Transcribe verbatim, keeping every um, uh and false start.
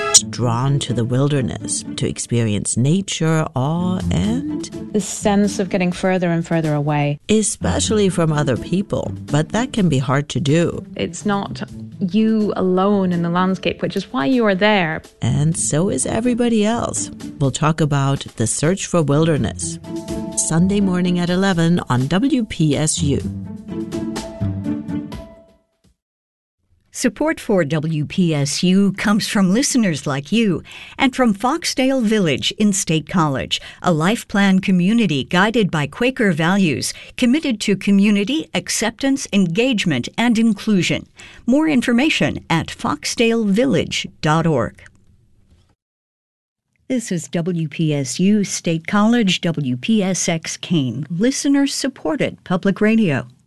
drawn to the wilderness to experience nature, awe, and the sense of getting further and further away, especially from other people. But that can be hard to do. It's not you alone in the landscape, which is why you are there. And so is everybody else. We'll talk about The Search for Wilderness, Sunday morning at eleven on W P S U. Support for W P S U comes from listeners like you and from Foxdale Village in State College, a life plan community guided by Quaker values, committed to community, acceptance, engagement, and inclusion. More information at foxdale village dot org. This is W P S U State College, W P S X Keene, listener-supported public radio.